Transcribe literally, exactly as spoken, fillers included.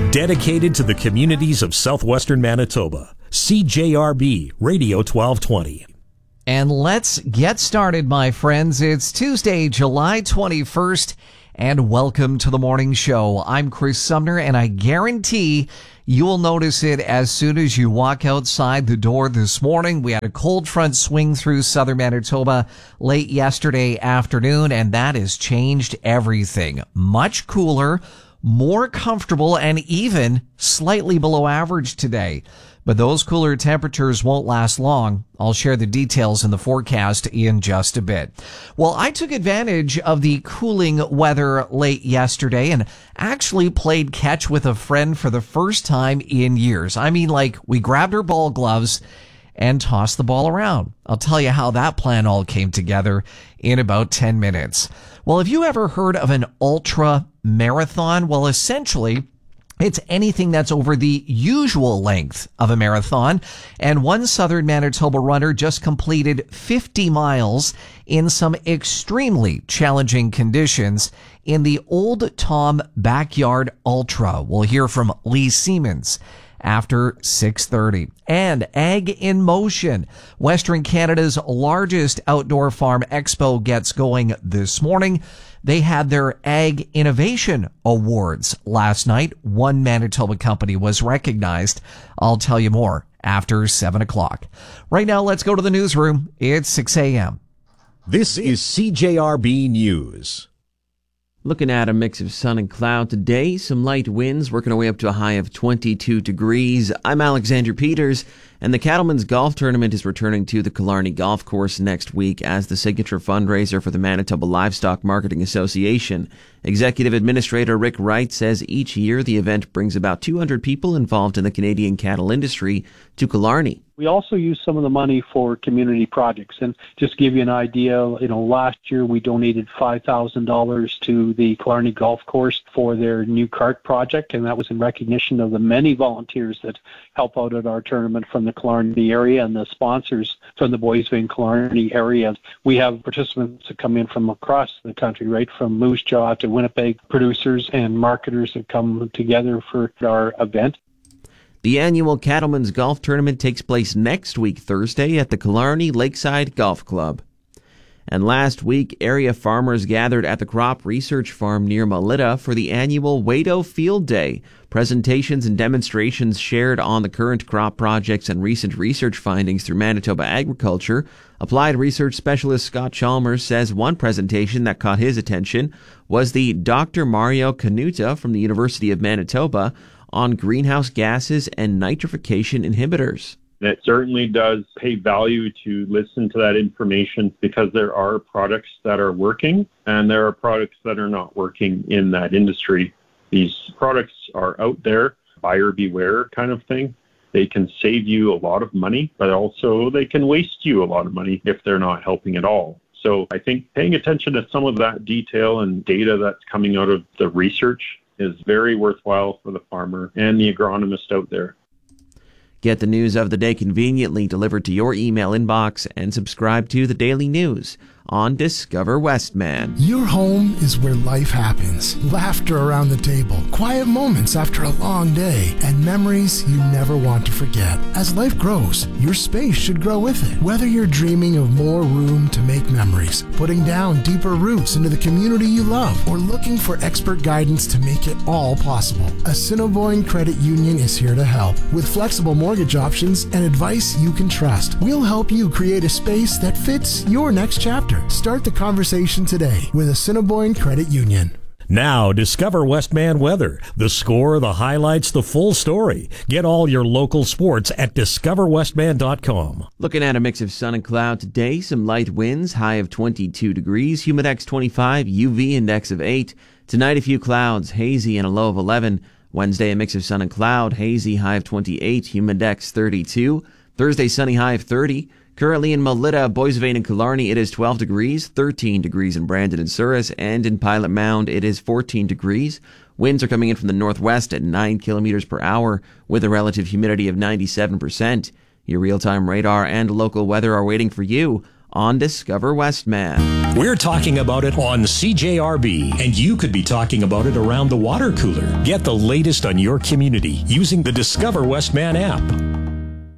Dedicated to the communities of southwestern Manitoba. C J R B Radio twelve twenty. And let's get started, my friends. It's Tuesday, July twenty-first, and welcome to the morning show. I'm Chris Sumner, and I guarantee you will notice it as soon as you walk outside the door this morning. We had a cold front swing through southern Manitoba late yesterday afternoon, and that has changed everything. Much cooler, more comfortable, and even slightly below average today. But those cooler temperatures won't last long. I'll share the details in the forecast in just a bit. Well, I took advantage of the cooling weather late yesterday and actually played catch with a friend for the first time in years. I mean, like, we grabbed our ball gloves and tossed the ball around. I'll tell you how that plan all came together in about ten minutes. Well, have you ever heard of an ultra marathon? Well, essentially, it's anything that's over the usual length of a marathon. And one southern Manitoba runner just completed fifty miles in some extremely challenging conditions in the Old Tom Backyard Ultra. We'll hear from Lee Siemens after six thirty. And Ag in Motion, Western Canada's largest outdoor farm expo, gets going this morning. They had their Ag Innovation Awards last night. One Manitoba company was recognized. I'll tell you more after seven o'clock. Right now, let's go to the newsroom. It's six a.m. This is C J R B News. Looking at a mix of sun and cloud today, some light winds working our way up to a high of twenty-two degrees. I'm Alexander Peters, and the Cattlemen's Golf Tournament is returning to the Killarney Golf Course next week as the signature fundraiser for the Manitoba Livestock Marketing Association. Executive Administrator Rick Wright says each year the event brings about two hundred people involved in the Canadian cattle industry to Killarney. We also use some of the money for community projects. And just to give you an idea, you know, last year we donated five thousand dollars to the Killarney Golf Course for their new cart project, and that was in recognition of the many volunteers that help out at our tournament from the Killarney area and the sponsors from the Boys Bay and Killarney area. We have participants that come in from across the country, right from Moose Jaw to Winnipeg, producers and marketers that come together for our event. The annual Cattlemen's Golf Tournament takes place next week, Thursday, at the Killarney Lakeside Golf Club. And last week, area farmers gathered at the Crop Research Farm near Melita for the annual Wado Field Day. Presentations and demonstrations shared on the current crop projects and recent research findings through Manitoba Agriculture. Applied research specialist Scott Chalmers says one presentation that caught his attention was the Doctor Mario Canuta from the University of Manitoba on greenhouse gases and nitrification inhibitors. It certainly does pay value to listen to that information because there are products that are working and there are products that are not working in that industry. These products are out there, buyer beware kind of thing. They can save you a lot of money, but also they can waste you a lot of money if they're not helping at all. So I think paying attention to some of that detail and data that's coming out of the research is very worthwhile for the farmer and the agronomist out there. Get the news of the day conveniently delivered to your email inbox and subscribe to the Daily News on Discover Westman. Your home is where life happens. Laughter around the table, quiet moments after a long day, and memories you never want to forget. As life grows, your space should grow with it. Whether you're dreaming of more room to make memories, putting down deeper roots into the community you love, or looking for expert guidance to make it all possible, Assiniboine Credit Union is here to help. With flexible mortgage options and advice you can trust, we'll help you create a space that fits your next chapter. Start the conversation today with Assiniboine Credit Union. Now, discover Westman weather. The score, the highlights, the full story. Get all your local sports at discover westman dot com. Looking at a mix of sun and cloud today, some light winds, high of twenty-two degrees, humidex twenty-five, U V index of eight. Tonight, a few clouds, hazy and a low of eleven. Wednesday, a mix of sun and cloud, hazy, high of twenty-eight, humidex thirty-two. Thursday, sunny, high of thirty. Currently in Melita, Boissevain, and Killarney, it is twelve degrees, thirteen degrees in Brandon and Souris, and in Pilot Mound, it is fourteen degrees. Winds are coming in from the northwest at nine kilometers per hour with a relative humidity of ninety-seven percent. Your real-time radar and local weather are waiting for you on Discover Westman. We're talking about it on C J R B, and you could be talking about it around the water cooler. Get the latest on your community using the Discover Westman app.